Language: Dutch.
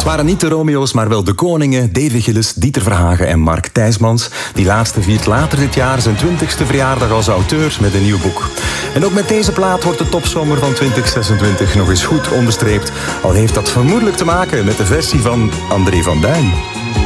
Het waren niet de Romeo's, maar wel de koningen, Davy Gillis, Dieter Verhagen en Mark Thijsmans. Die laatste viert later dit jaar zijn 20ste verjaardag als auteur met een nieuw boek. En ook met deze plaat wordt de topzomer van 2026 nog eens goed onderstreept. Al heeft dat vermoedelijk te maken met de versie van André van Duin.